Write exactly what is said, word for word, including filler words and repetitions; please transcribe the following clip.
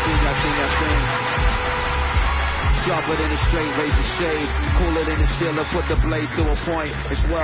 sing, I sing, I sing. Sharper than a straight razor shade, cooler than a steel, put the blade to a point. It's well